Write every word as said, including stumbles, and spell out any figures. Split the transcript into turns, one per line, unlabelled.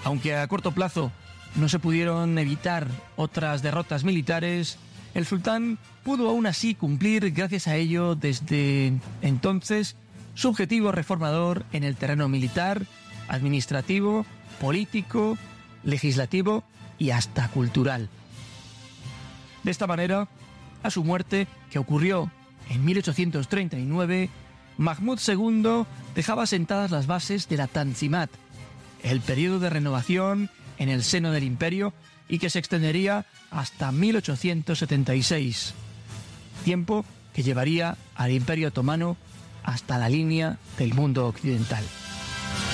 Aunque a corto plazo no se pudieron evitar otras derrotas militares, el sultán pudo aún así cumplir, gracias a ello, desde entonces, su objetivo reformador en el terreno militar, administrativo, político, legislativo y hasta cultural. De esta manera, a su muerte, que ocurrió en mil ochocientos treinta y nueve, Mahmud segundo dejaba sentadas las bases de la Tanzimat, el periodo de renovación en el seno del imperio y que se extendería hasta mil ochocientos setenta y seis, tiempo que llevaría al Imperio Otomano hasta la línea del mundo occidental.